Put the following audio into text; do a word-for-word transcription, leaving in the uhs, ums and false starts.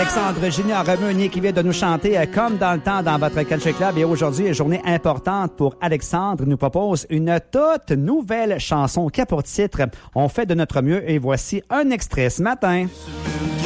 Alexandre Junior Meunier qui vient de nous chanter euh, comme dans le temps dans votre Country Club. Et aujourd'hui, journée importante pour Alexandre. Il nous propose une toute nouvelle chanson qui a pour titre « On fait de notre mieux » et voici un extrait ce matin.